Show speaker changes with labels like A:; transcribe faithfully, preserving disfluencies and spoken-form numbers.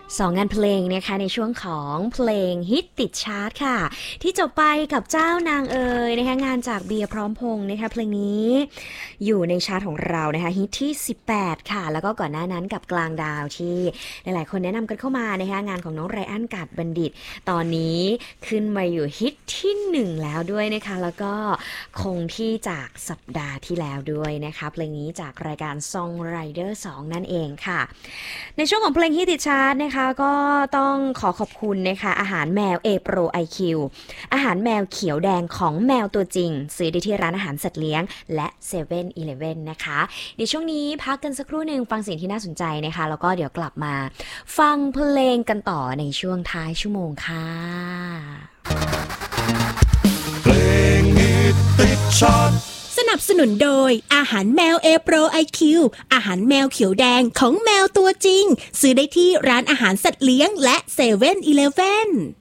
A: สองงานเพลงนะคะในช่วงของเพลงฮิตติดชาร์ตค่ะที่จบไปกับเจ้านางเอ๋ยนะคะงานจากเบียร์พร้อมพงษ์นะคะเพลงนี้อยู่ในชาร์ตของเรานะคะฮิตที่สิบแปดค่ะแล้วก็ก่อนหน้านั้นกับกลางดาวที่หลายๆคนแนะนำกันเข้ามานะคะงานของน้องไรอันกาดบัณฑิตตอนนี้ขึ้นมาอยู่ฮิตที่หนึ่งแล้วด้วยนะคะแล้วก็คงที่จากสัปดาห์ที่แล้วด้วยนะคะเพลงนี้จากรายการ Songwriter สอง นั่นเองค่ะในช่วงของเพลงฮิตติดชาร์ตนะคะก็ต้องขอขอบคุณนะคะอาหารแมว A Pro ไอ คิว อาหารแมวเขียวแดงของแมวตัวจริงซื้อได้ที่ร้านอาหารสัตว์เลี้ยงและเซเว่นอีเลฟเว่นนะคะเดี๋ยวช่วงนี้พักกันสักครู่หนึ่งฟังสิ่งที่น่าสนใจนะคะแล้วก็เดี๋ยวกลับมาฟังเพลงกันต่อในช่วงท้ายชั่วโมงค่ะ
B: เพลงฮิตติดชาร์ต
C: สนับสนุนโดยอาหารแมว A Pro ไอ คิว อาหารแมวเขียวแดงของแมวตัวจริงซื้อได้ที่ร้านอาหารสัตว์เลี้ยงและเซเว่นอีเลฟเว่น